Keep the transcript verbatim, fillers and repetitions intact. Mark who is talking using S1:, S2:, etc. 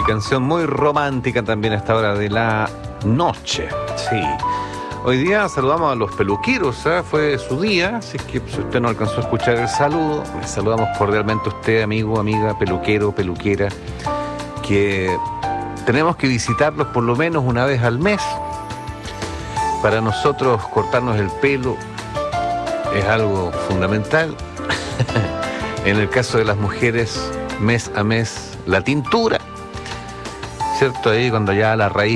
S1: canción muy romántica también a esta hora de la noche. Sí. Hoy día saludamos a los peluqueros, ¿eh? Fue su día, así que si usted no alcanzó a escuchar el saludo, le saludamos cordialmente a usted, amigo, amiga, peluquero, peluquera, que tenemos que visitarlos por lo menos una vez al mes. Para nosotros cortarnos el pelo es algo fundamental. En el caso de las mujeres, mes a mes, la tintura, ¿cierto? Ahí cuando ya la raíz